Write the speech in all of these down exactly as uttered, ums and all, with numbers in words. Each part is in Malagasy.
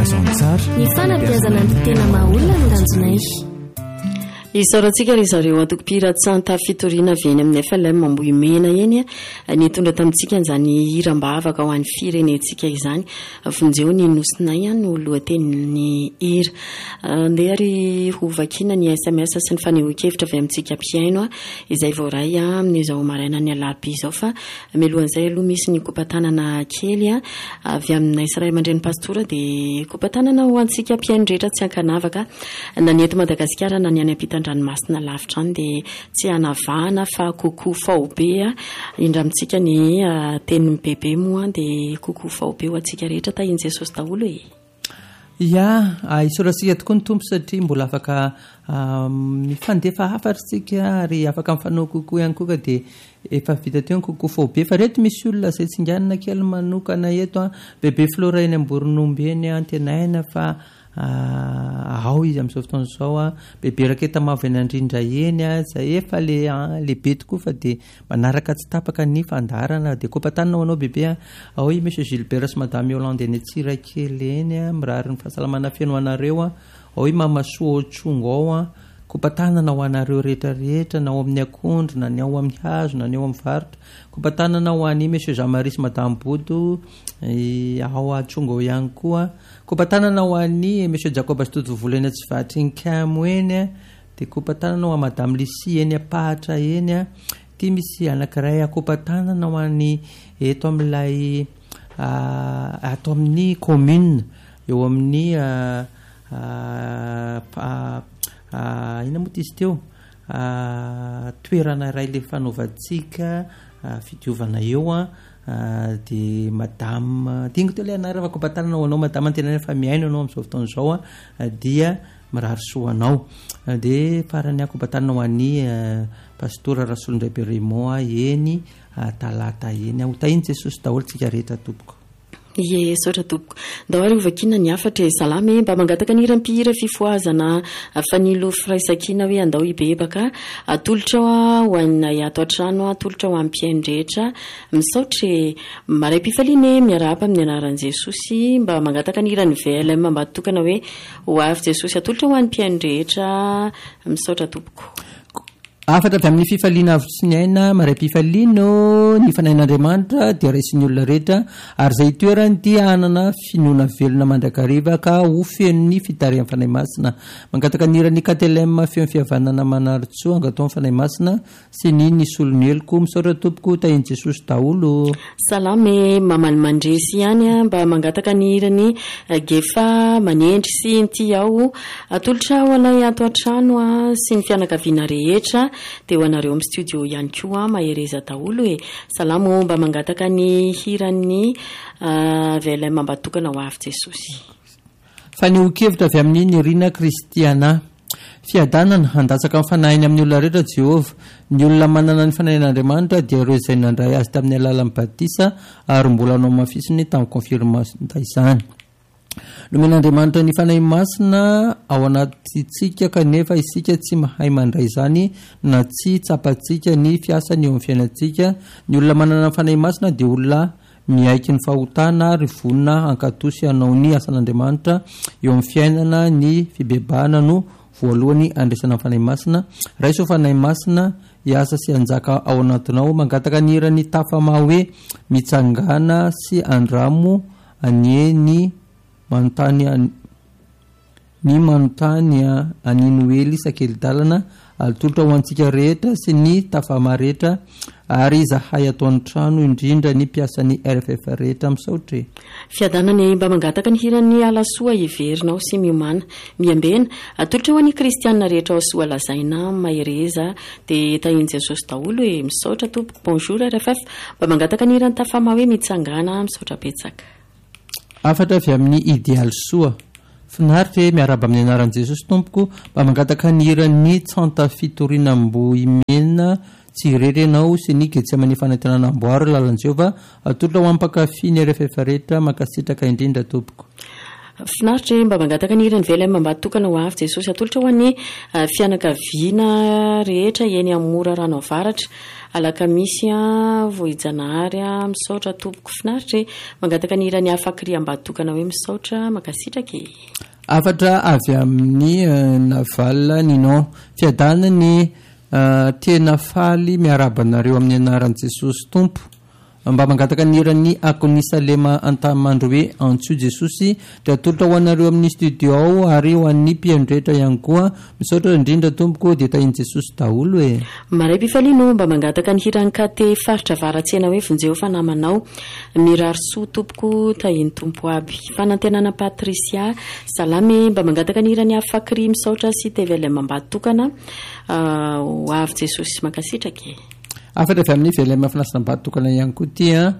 fanazantsara ny fanabeazana ny tena maolona ny ranjonay isarantsika ry zareo atokopiratsanta fitoriana veny amin'ny F L M mamboimena eny nitondra tamintsika an'izany hiram-bavaka ho an'ny firenentsika izany vonjeo ny nosinay no lohatenin'ny hira andeha ry hovakina ny S M S sy ny fanehoan-kevitra avy amintsika mpiaino izay voaray amin'izao maraina ny alaby izao fa mialohan'izay aloha misy ny kopatanana kely avy aminay sy ray aman-dren'ny pastora dia kopatanana ho antsika mpiaino rehetra tsy ankanavaka na ny eto Madagasikara na ny any ampita ranomasina lavitra any dia tsy anavahana fa koko faobe indramitsika ny tenin'ny bebe moa dia koko faobe ho antsika rehetra tahin Jesosy daholo e ia isoratsika tokoa ny tompo satria mbola afaka mifandefa hafatritsika ary afaka mifanao kokoa ihany koa dia efa vita teo ny koko faobe fa reto misy olona izay tsinganina kely manokana eto bebe flora eny Amborinomby eny antenaina fa ao izy amin'izao fotoana izao a bebe raketa mavo eny Andrindra eny zay efa le lehibe tokoa fa dia manaraka tsy tapaka ny fandarana dia kopatanina ho anao bebe ao i monsieur Gilbert sy madame Yolande eny Tsirakely eny mirary ny fahasalamana feno anareo ao i mamasoa otsongo ao a kopatanana ho anareo rehetrarehetra na ao amin'ny akondro na ny ao amin'ny hazo na ny ao amin'ny varotra kopatanana ho an'i monsieur Jean-Marie sy madame Bodo ao atsongo ihany koa kopatanana ho an'i monsieur Jacob Stotovolo eny Tsivatry ny Kamo eny dia kopatanana ho an'i madame Lucie eny Apahatra eny dia misy anankiray kopatanana ho an'i eto amin'ilay ato amin'ny commune eo amin'ny ina moa izy teo toerana iray le fanaovantsika fitiovana eo a dia madame dingo teo le anarana kopatanana ho anao madame antena fa miaino anao amin'izao fotoana izao a dia mirary soanao dia farany akopatanana ho an'ny pastora Rasolondray Beremo eny talata eny ho tahiny Jesosy daholo tsika rehetra tompoko ye sotra tompoko ndao ovakina ny afatra salama mba mangataka ny rampihira fifoazana fanilo firaisakina hoe andao ibebaka atolotra ho anay ato an-trano atolotra ho ampiaino rehetra misaotra maray mpifaliana miarapa amin'ny anaran'i Jesosy mba mangataka ny rany V L M mba tokana hoe ho avy Jesosy atolotra ho an'ny mpiaino rehetra misaotra tompoko afatra avy amin'ny fifaliana avy sy ny aina maray mpifaliano ny fanahin'Andriamanitra dia raisin'ny olona rehetra ary izay toerany dia anana finoana velona mandrakariva ka ho feno ny fitarian'ny fanahy masina mangataka ny irany katelem feo fihavanana manaritsoa angatao amin'ny fanahy masina sy ny nisy olony eloko misaotra tompoko tahiny Jesosy daholo salame mamany mandresy ihany mba mangataka ny irany gefa manendry sy nty ao atolotra ho anay ato an-trano sy ny fianakaviana rehetra dia ho anareo amin'ny studio ihany koa mahereza daholo e salamo mba mangataka ny hiran'ny V L M mba tokana ho avy Jesosy fa ny hokevitra avy amin'ny Nirina Kristiana fiadanana handatsaka amin'ny fanahiny amin'ny olona rehetra Jehova ny olona manana ny fanahin'Andriamanitra dia ireo izay nandray azy tamin'ny alalan'ny batisa ary mbola anao mafisiny tamin'ny confirmation izany nomen'Andriamanitra ny fanahy masina ao anatintsika kanefa isika tsy mahay mandray izany na tsy tsapatsika ny fiasany eo amin'ny fiainantsika ny olona manana ny fanahy masina dia olona miaiky ny fahotana ary vonina ankatosy hanao ny asan'Andriamanitra eo amin'ny fiainana ny fibebahana no voalohany andraisana fanahy masina raiso fanahy masina hiasa sy anjaka ao anatinao mangataka ny irany tafama hoe mitsangana sy andramo anieny manontany ny manontany anino hely sakely dalana atolotra ho antsika rehetra sy ny tafama rehetra ary zahay atao an-trano indrindra ny mpiasan'ny R F F rehetra misaotra fiadanany mba mangataka ny hirany alasoa iverinao sy miomana miambena atolotra ho an'ny kristianina rehetra ao soa lazaina mahereza dia tahiny Jesosy daholo hoe misaotra tompoko bonjour R F F mba mangataka ny hirany tafama hoe mitsangana misaotra betsaka afatra avy amin'ny idéal soa finaritra miaraba amin'ny anaran'i Jesosy tompoko mba mangataka ny hiran'ny tsanta fitoriana Ambohimena tsirerenao sy ny Getsemani fanantenana amboary lalan'i Jehova atolotra ho ampakafy ny R F F rehetra mankasitraka indrindra tompoko finaritra mba mangataka ny irany vela mambatokana ho avy Jesosy atolotra ho an'ny fianakaviana rehetra eny amora rano avaratra alakamisy a voijanahary a misaotra tompoko finaritra mangataka ny irany afakry ambatokana hoe misaotra makasitraka afatra avy amin'ny naval nino fiadanany tena faly miarabanareo amin'ny anaran'i Jesosy tompo mba mangataka ny irany Akonisalema antamandro hoe antso Jesosy dia atolotra ho anareo amin'ny studio ao ary ho an'ny mpiandretra ihany koa misaotra indrindra tompoko dia tahin Jesosy daholo e maray mpifalino mba mangataka ny hirany kate faritra varatsena hoe vonjeo fa namanao mirary soa tompoko tahin tompo aby fanantenana Patrisia salame mba mangataka ny irany afakry misaotra sy tevele mambatokana ho avy Jesosy makasitraka afatra avy amin'ny velema finasina mbatokana ihany koa tia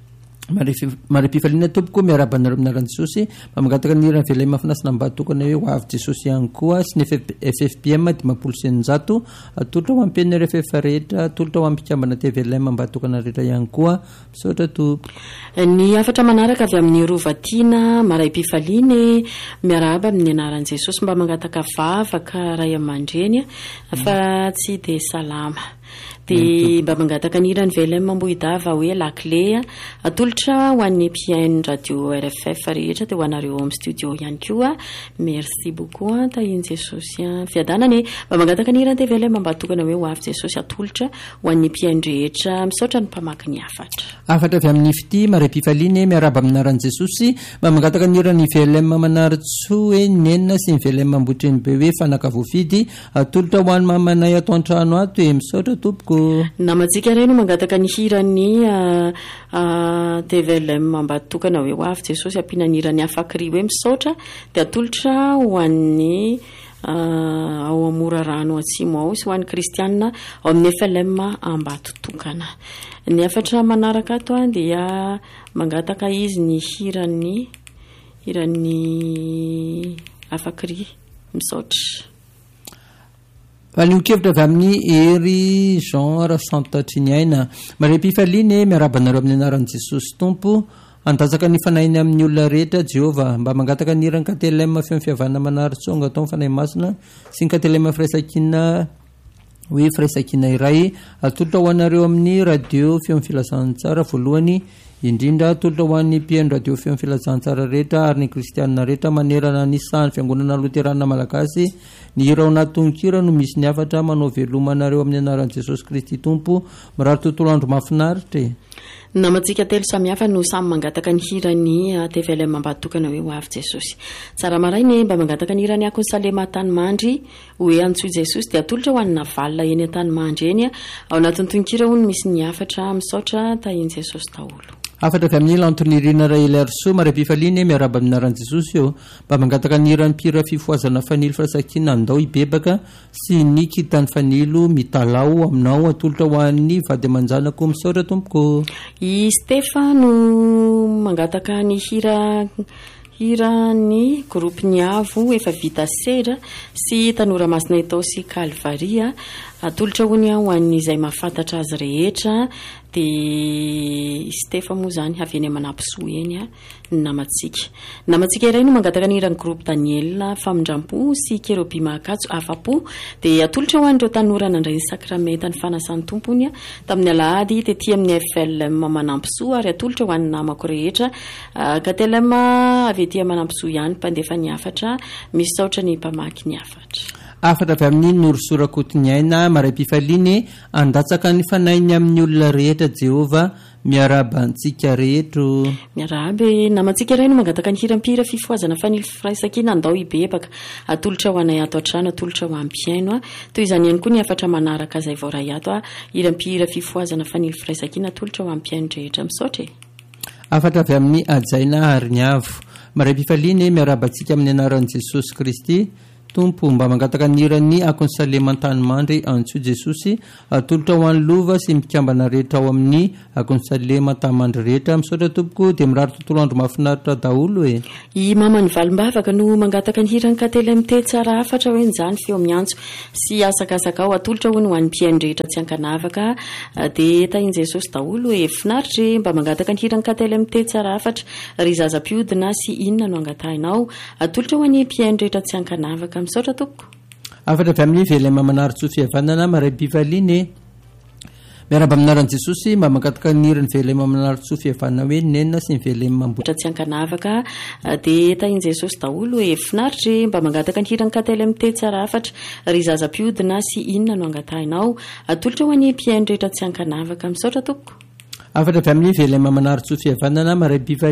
mare pifalina tompoko miarabanareo aminaran'i Jesosy mba mangataka ny irany velema finasina mbatokana hoe ho avy Jesosy ihany koa sy ny F F P M dimapolo sy eninjato atolotra ho ampian'ny R F F rehetra atolotra ho ampikambana te velema mbatokana rehetra ihany koa misaotra tompo ny afatra manaraka avy amin'ny Rovatina maray pifaliny miaraba amin'ny anaran'i Jesosy mba mangataka vavaka ray aman-dreny fa tsy de salama dia mba mangataka ny irany velema mboidava hoe lakle atolotra ho an'ny mpiaino radio R F F rehetra dia ho anareo amin'ny studio ihany koa merci beaucoup tahin Jesosy fiadanany mba mangataka ny irany te velema mbatokana hoe ho avy Jesosy atolotra ho an'ny mpiaino rehetra misaotra ny mpamaky ny afatra afatra avy amin'ny fity maray pifaliny miaraba aminaran'i Jesosy mba mangataka ny irany velema manaritso hoe nenina sy ny velema mbotriny be hoe fanaka voafidy atolotra ho an'ny mamanay atao an-trano ato e misaotra tompoko namatsika reny mangataka ny hirany T V L M mambatokana hoe ho avy Jesosy ampinany irany afakry hoe misaotra dia atolotra ho an'ny ao amora rano atsimo ao sy ho an'ny kristianina ao amin'ny F L M ambatotokana ny afatra manaraka ato dia mangataka izy ny hirany hirany afakry misaotra Valionkevitra avy amin'ny ery Jean Rasantatriniaina maray pifaliny miarabanareo amin'ny anaran'i Jesosy tompo andatsaka ny fanainy amin'ny olona rehetra Jehova mba mangataka ny irany katelema feo fiavana manarytsonga atao fanay masina sy ny katelema firaisakina hoe firaisakina iray atolotra ho anareo amin'ny radio feo filazantsara voalohany indrindra atolotra ho an'ny mpiaino radio feo filazantsara rehetra ary ny kristianina rehetra manerana ny sahany fiangonana loterana malagasy ny hira ao anatonykira no misy ny afatra manao velomanareo amin'ny anaran'i Jesosy Kristy tompo mirary tontolo andro mahafinaritra namatsika telo samihafa no samy mangataka ny hirany T V L M mambatokana hoe ho avy Jesosy tsara marainy mba mangataka ny hirany Akonisalema Tanimandry hoe antsoy Jesosy dia atolotra ho an'ny navalina eny Tanimandry eny ao anatin'ny tonkira hono misy ny afatra misaotra tahin Jesosy daholo afatra avy amin'ny lantonirina Rael Arso maray pifaliny miaraba aminaran'i Jesosy eo mba mangataka ny irany mpira fifoazana fanilo firasakina andao ibebaka sy ny kitany fanilo mitalao aminao atolotra ho an'ny vady amanjanako misaotra tompoko i Stefano mangataka ny hira hira ny groupe ny avo efa vita sera sy tanora masina itao sy Kalvaria atolotra hony ho an'izay mahafantatra azy rehetra dia Stefano moa zany avy eny manampisoa eny namatsika namatsika iray no mangataka ny irany groupe Daniel famindrampo sy Kerobi Mahakatso afapo dia atolotra ho an'ireo tanora nandray ny sakramenta ny fanasan'ny tompony tamin'ny alahady tetỳ amin'ny F L M manampisoa ary atolotra ho an'ny namako rehetra K T L M avy etỳ manampisoa ihany mpandefa ny afatra misaotra ny mpamaky ny afatra afatra avy amin'ny Norosorakotiniaina maray pifaliny andatsaka ny fanainy amin'ny olona rehetra Jehova miarabantsika rehetro miaraby namatsika iray no mangataka ny hirampira fifoazana fanilo firaisakina andao ibebaka atolotra ho anay ato an-trano atolotra ho ampiaino toy izany ihany koa ny afatra manaraka zay vao ray ato hirampira fifoazana fanilo firaisakina atolotra ho ampiaino rehetra misaotra afatra avy amin'ny ajaina ary ny avo maray pifaliny miarabantsika amin'ny anaran'i Jesosy Kristy tompo mba mangataka nirany akony saleman-tanymandry antso jesosy atolotra ho any lova sy mikambana rehetra ao amin'ny akony saleman-tanymandry rehetra misaotra tompoko dia mirary tontolo andro mahafinaritra daholo e i mamany valimbavaka no mangataka ny hirany kately amite tsara afatra hoe nyjany feo miantso sy asakasaka ao atolotra ho ny ho an'ny mpiainy rehetra tsy ankanavaka dia tahiny jesosy daholo hoe finaritra mba mangataka ny hirany kately amite tsara afatra ry zaza-piodina sy inona no angatahinao atolotra ho any mpiainy rehetra tsy ankanavaka misaotra tompoko afatra avy amin'ny velay mamanary tso fihavanana maray bivaline miaraba aminaran'i jesosy mba mangataka nirany velay mamanary tso fihavanana hoe nenina sy ny velay mambotra tsy ankanavaka dia tahiny jesosy daholo hoe finaritra mba mangataka ny hirany kately amite tsara afatra ry zaza-piodina sy inona no angatahinao atolotra ho any mpiainy rehetra tsy ankanavaka misaotra tompoko afatra avy amin'ny velay mamanary tso fihavanana maray bivaline